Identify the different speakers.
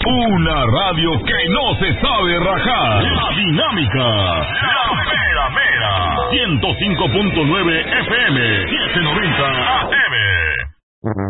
Speaker 1: Una radio que no se sabe rajar. La Dinámica. La mera mera. 105.9 FM. 790 AM.